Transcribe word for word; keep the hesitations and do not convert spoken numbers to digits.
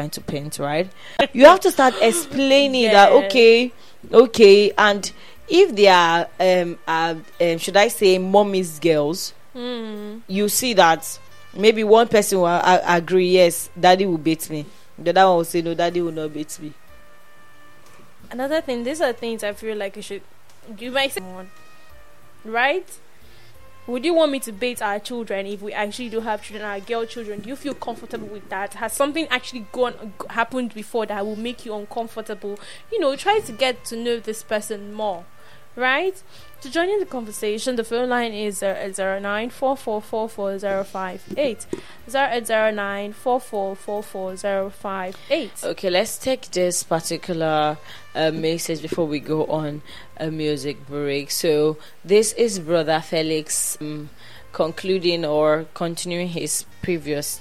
trying to paint, right? You have to start explaining Yes. that, okay, okay, and if they are, um, uh, um, should I say, mommy's girls, Mm. you see that maybe one person will a- agree, yes, daddy will beat me. The other one will say, no, daddy will not beat me. Another thing, these are things I feel like you should, you might say, right? Would you want me to bait our children if we actually do have children, our girl children? Do you feel comfortable with that? Has something actually gone happened before that will make you uncomfortable? You know, try to get to know this person more, right? To join in the conversation, the phone line is zero nine four four four four zero five eight, zero eight zero nine four four four four zero five eight. Okay, let's take this particular uh, message before we go on a music break. So this is Brother Felix um, concluding or continuing his previous